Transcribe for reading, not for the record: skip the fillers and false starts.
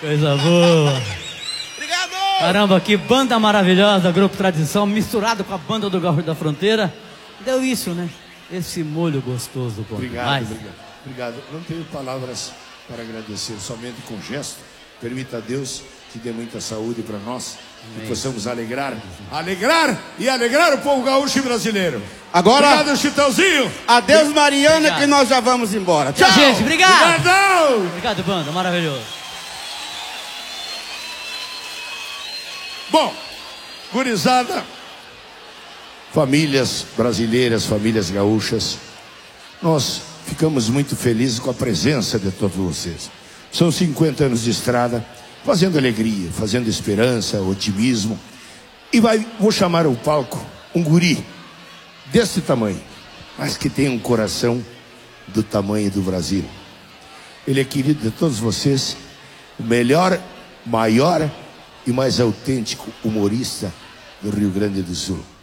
Coisa boa. Obrigado! Caramba, que banda maravilhosa, Grupo Tradição, misturado com a banda do Gaúcho da Fronteira. Deu isso, né? Esse molho gostoso. Bom, obrigado. Obrigado. Não tenho palavras para agradecer, somente com gesto. Permita a Deus que dê muita saúde para nós. Que possamos alegrar o povo gaúcho e brasileiro. Agora, obrigado, Chitãozinho. Adeus, Mariana, que nós já vamos embora. Tchau, gente. Obrigado. Obrigado. Obrigado, banda. Maravilhoso. Bom, gurizada, famílias brasileiras, famílias gaúchas, nós ficamos muito felizes com a presença de todos vocês. São 50 anos de estrada, fazendo alegria, fazendo esperança, otimismo. E vou chamar ao palco um guri desse tamanho, mas que tem um coração do tamanho do Brasil. Ele é querido de todos vocês, o melhor, maior e mais autêntico humorista do Rio Grande do Sul.